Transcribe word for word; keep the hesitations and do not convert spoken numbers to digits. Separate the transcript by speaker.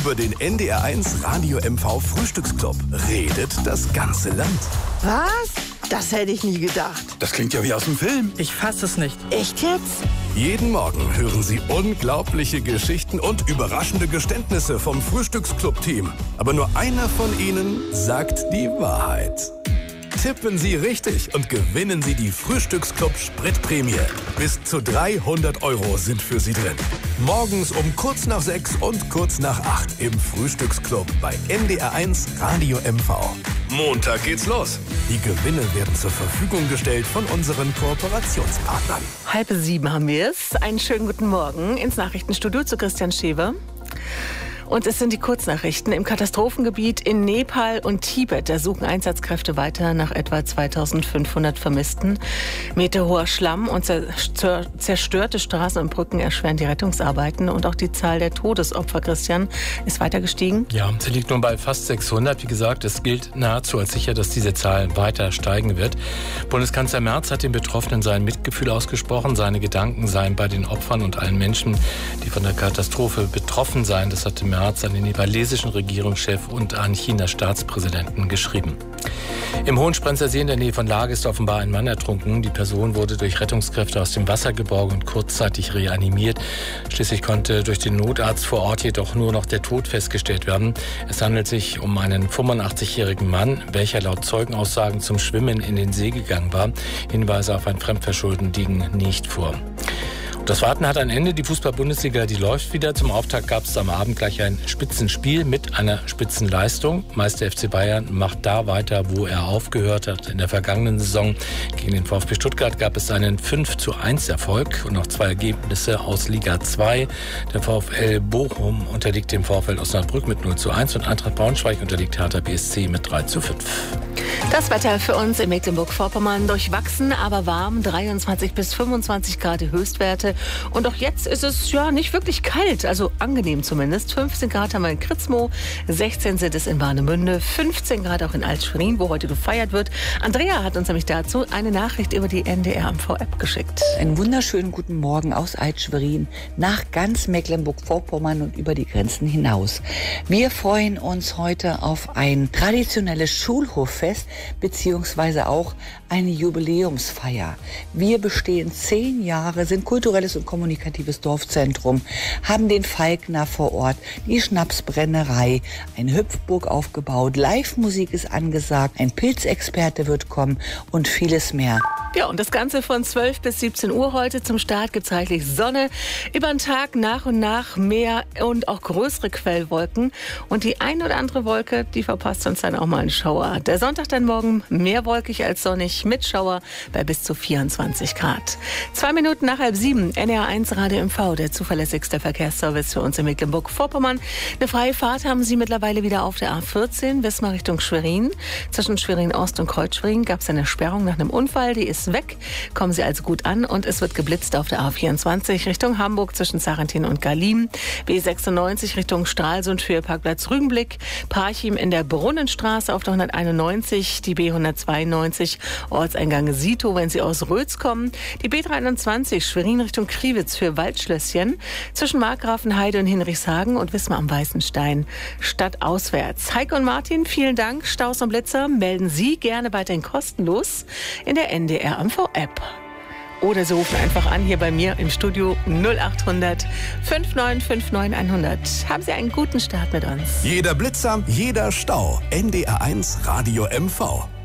Speaker 1: Über den N D R eins Radio M V Frühstücksclub redet das ganze Land.
Speaker 2: Was? Das hätte ich nie gedacht.
Speaker 3: Das klingt ja wie aus dem Film.
Speaker 4: Ich fasse es nicht.
Speaker 2: Echt jetzt?
Speaker 1: Jeden Morgen hören Sie unglaubliche Geschichten und überraschende Geständnisse vom Frühstücksclub-Team. Aber nur einer von ihnen sagt die Wahrheit. Tippen Sie richtig und gewinnen Sie die Frühstücksclub-Spritprämie. Bis zu dreihundert Euro sind für Sie drin. Morgens um kurz nach sechs und kurz nach acht im Frühstücksclub bei N D R eins Radio M V. Montag geht's los. Die Gewinne werden zur Verfügung gestellt von unseren Kooperationspartnern.
Speaker 5: Halb sieben haben wir es. Einen schönen guten Morgen ins Nachrichtenstudio zu Christian Schewe. Und es sind die Kurznachrichten. Im Katastrophengebiet in Nepal und Tibet, da suchen Einsatzkräfte weiter nach etwa zweitausendfünfhundert Vermissten. Meterhoher Schlamm und zerstörte Straßen und Brücken erschweren die Rettungsarbeiten. Und auch die Zahl der Todesopfer, Christian, ist weiter gestiegen.
Speaker 4: Ja, sie liegt nun bei fast sechshundert. Wie gesagt, es gilt nahezu als sicher, dass diese Zahl weiter steigen wird. Bundeskanzler Merz hat den Betroffenen sein Mitgefühl ausgesprochen. Seine Gedanken seien bei den Opfern und allen Menschen, die von der Katastrophe betroffen seien. Das hatte Merz an den nepalesischen Regierungschef und an Chinas Staatspräsidenten geschrieben. Im Hohensprenzer See in der Nähe von Lage ist offenbar ein Mann ertrunken. Die Person wurde durch Rettungskräfte aus dem Wasser geborgen und kurzzeitig reanimiert. Schließlich konnte durch den Notarzt vor Ort jedoch nur noch der Tod festgestellt werden. Es handelt sich um einen fünfundachtzigjährigen Mann, welcher laut Zeugenaussagen zum Schwimmen in den See gegangen war. Hinweise auf ein Fremdverschulden liegen nicht vor. Das Warten hat ein Ende. Die Fußball-Bundesliga, die läuft wieder. Zum Auftakt gab es am Abend gleich ein Spitzenspiel mit einer Spitzenleistung. Meister F C Bayern macht da weiter, wo er aufgehört hat. In der vergangenen Saison gegen den VfB Stuttgart gab es einen fünf zu eins Erfolg und noch zwei Ergebnisse aus Liga zwei. Der VfL Bochum unterliegt dem VfL Osnabrück mit null zu eins und Eintracht Braunschweig unterliegt Hertha B S C mit drei zu fünf.
Speaker 5: Das Wetter für uns in Mecklenburg-Vorpommern durchwachsen, aber warm. dreiundzwanzig bis fünfundzwanzig Grad die Höchstwerte. Und auch jetzt ist es ja nicht wirklich kalt, also angenehm zumindest. fünfzehn Grad haben wir in Kritzmo, sechzehn sind es in Warnemünde, fünfzehn Grad auch in Alt-Schwerin, wo heute gefeiert wird. Andrea hat uns nämlich dazu eine Nachricht über die N D R M V-App geschickt.
Speaker 6: Einen wunderschönen guten Morgen aus Alt-Schwerin nach ganz Mecklenburg-Vorpommern und über die Grenzen hinaus. Wir freuen uns heute auf ein traditionelles Schulhoffest beziehungsweise auch eine Jubiläumsfeier. Wir bestehen zehn Jahre, sind kulturelles und kommunikatives Dorfzentrum, haben den Falkner vor Ort, die Schnapsbrennerei, eine Hüpfburg aufgebaut, Live-Musik ist angesagt, ein Pilzexperte wird kommen und vieles mehr.
Speaker 5: Ja, und das Ganze von zwölf bis siebzehn Uhr heute. Zum Start gibt es reichlich Sonne. Über den Tag nach und nach mehr und auch größere Quellwolken. Und die ein oder andere Wolke, die verpasst uns dann auch mal einen Schauer. Der Sonntag dann morgen mehr wolkig als sonnig mit Schauer bei bis zu vierundzwanzig Grad. Zwei Minuten nach halb sieben, N D R eins Radio M V, der zuverlässigste Verkehrsservice für uns in Mecklenburg-Vorpommern. Eine freie Fahrt haben Sie mittlerweile wieder auf der A vierzehn, Wismar Richtung Schwerin. Zwischen Schwerin-Ost und Kreuzschwerin gab es eine Sperrung nach einem Unfall, die ist weg. Kommen Sie also gut an und es wird geblitzt auf der A vierundzwanzig Richtung Hamburg zwischen Sarrentin und Garlin. B sechsundneunzig Richtung Stralsund für Parkplatz Rügenblick. Parchim in der Brunnenstraße auf der hunderteinundneunzig. Die B hundertzweiundneunzig Ortseingang Sito, wenn Sie aus Rötz kommen. Die B dreiundzwanzig Schwerin Richtung Kriwitz für Waldschlösschen. Zwischen Markgrafenheide und Hinrichshagen und Wismar am Weißenstein. Stadtauswärts. Heike und Martin, vielen Dank. Staus und Blitzer melden Sie gerne weiterhin kostenlos in der N D R M V-App. Oder Sie rufen einfach an hier bei mir im Studio null acht hundert fünf neun fünf neun hundert. Haben Sie einen guten Start mit uns.
Speaker 1: Jeder Blitzer, jeder Stau. N D R eins Radio M V.